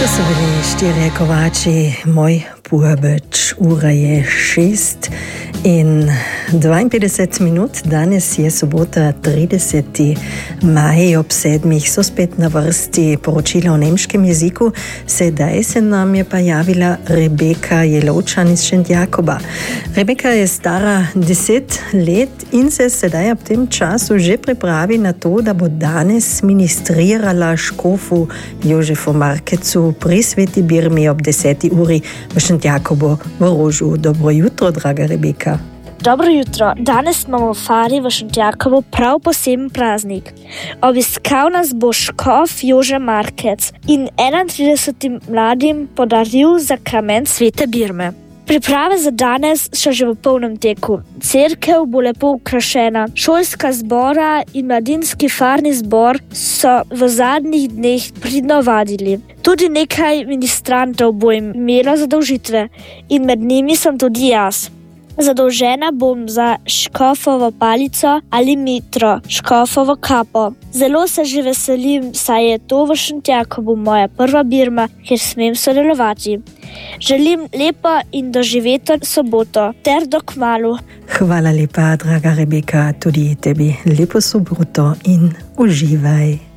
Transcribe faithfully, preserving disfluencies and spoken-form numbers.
To so bili štirje kovači, moj Puhabeč, ura je šest in dvainpetdeset minut. Danes je sobota, trideseti maj ob sedmih, so spet na vrsti poročila o nemškem jeziku. Sedaj se nam je pa javila Rebeka Jelovčan iz Šentjakoba. Rebeka je stara deset let in se sedaj ob tem času že pripravi na to, da bo danes ministrirala škofu Jožefu Markecu pri Sveti Birmi ob deseti uri v Šentjakobu v Rožu. Dobro jutro, draga Rebeka. Dobro jutro. Danes imamo v Fari v Šentjakobu prav poseben praznik. Obiskal nas bo škof Jože Markec in enaintridesetim mladim podaril sakrament Svete Birme. Priprave za danes so že v polnem teku. Cerkev bo lepo ukrašena, šolska zbora in mladinski farni zbor so v zadnjih dneh pridno vadili. Tudi nekaj ministrantov bo imelo zadolžitve in med njimi sem tudi jaz. Zadolžena bom za škofovo palico ali mitro, škofovo kapo. Zelo se že veselim, saj je to v Šentjakobu moja prva birma, kjer smem sodelovati. Želim lepo in doživeto soboto ter do kmalu. Hvala lepa, draga Rebeka, tudi tebi lepo soboto in uživaj.